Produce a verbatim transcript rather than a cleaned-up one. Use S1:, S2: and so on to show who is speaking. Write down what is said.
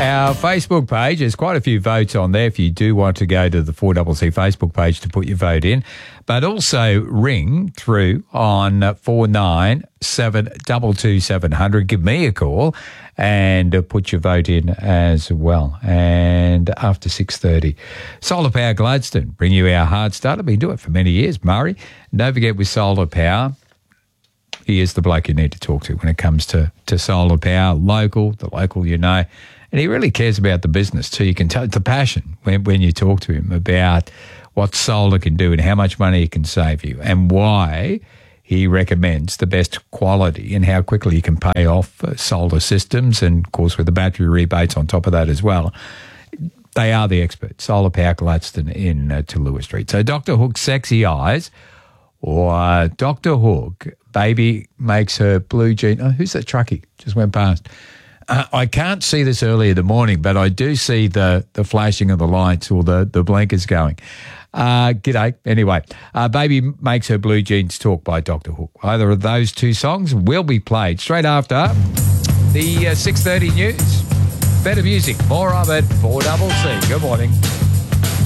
S1: Our Facebook page, there's quite a few votes on there if you do want to go to the four C C Facebook page to put your vote in. But also ring through on four nine seven two two seven zero zero. Give me a call and uh, put your vote in as well. And after six thirty, Solar Power Gladstone, bring you our hard starter. Been doing it for many years, Murray. And don't forget with Solar Power, he is the bloke you need to talk to when it comes to, to solar power, local, the local you know. And he really cares about the business too. You can tell the passion when, when you talk to him about what solar can do and how much money it can save you and why he recommends the best quality and how quickly you can pay off uh, solar systems and, of course, with the battery rebates on top of that as well. They are the experts, Solar Power Gladstone in uh, Talua Street. So Doctor Hook's Sexy Eyes or uh, Doctor Hook, Baby Makes Her Blue Jean. Oh, who's that truckie? Just went past. Uh, I can't see this early in the morning, but I do see the, the flashing of the lights or the, the blinkers going. Uh, g'day. Anyway, uh, Baby Makes Her Blue Jeans Talk by Doctor Hook. Either of those two songs will be played straight after the uh, six thirty news. Better music, more of it, four C C. Good morning.